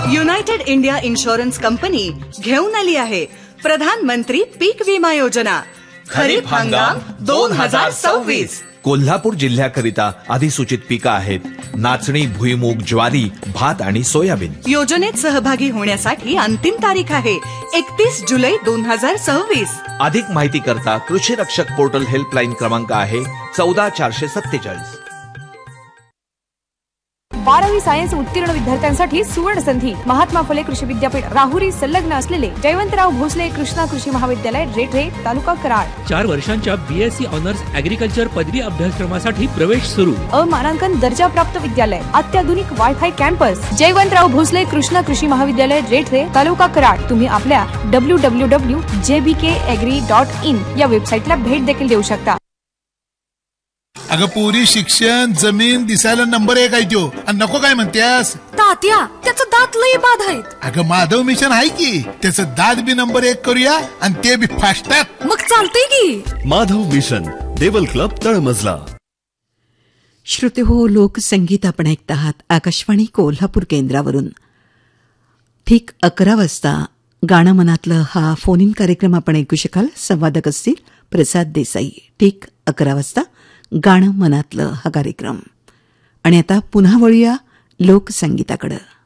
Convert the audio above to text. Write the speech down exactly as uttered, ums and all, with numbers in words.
United India insurance company घेऊन आली आहे प्रधानमंत्री पीक विमा योजना खरीप हंगाम दोन हजार सव्वीस. कोल्हापूर जिल्ह्याकरिता अधिसूचित पिकं आहेत नाचणी, भुईमूग, ज्वारी, भात आणि सोयाबीन. योजनेत सहभागी होण्यासाठी अंतिम तारीख आहे एकतीस जुलै दोन हजार सव्वीस. अधिक माहिती करता कृषी रक्षक पोर्टल हेल्पलाईन क्रमांक आहे चौदा चारशे सत्तेचाळीस. बारावी सायन्स उत्तीर्ण विद्यार्थ्यांसाठी सुवर्ण संधी. महात्मा फुले कृषी विद्यापीठ राहुरी संलग्न असलेले जयवंतराव भोसले कृष्णा कृषी महाविद्यालय रेठरे तालुका कराड. चार वर्षांच्या बीएससी ऑनर्स ऍग्रिकल्चर पदवी अभ्यासक्रमासाठी प्रवेश सुरू. अमानांकन दर्जा प्राप्त विद्यालय, अत्याधुनिक वायफाय कॅम्पस. जयवंतराव भोसले कृष्णा कृषी महाविद्यालय रेठरे तालुका कराड. तुम्ही आपल्या W W W J B K agri dot in या वेबसाईटला भेट देखील देऊ शकता. अगं पुरी शिक्षण जमीन दिसायला नंबर एक आहे त्यो आणि नको काय म्हणतेस तात्या त्याचं दात लई बाद आहेत. अगं माधव मिशन आहे की त्याचं दात बी नंबर एक करूया आणि ते बी फास्टात. मग चालतंय की. माधव मिशन देवल क्लब तळमजला. श्रोते हो, लोकसंगीत आपण ऐकत आहात आकाशवाणी कोल्हापूर केंद्रावरून. ठीक अकरा वाजता गाणं मनातलं हा फोन इन कार्यक्रम आपण ऐकू शकाल. संवादक असतील प्रसाद देसाई. ठीक अकरा वाजता गाणं मनातलं हा कार्यक्रम. आणि आता पुन्हा वळूया लोकसंगीताकडं.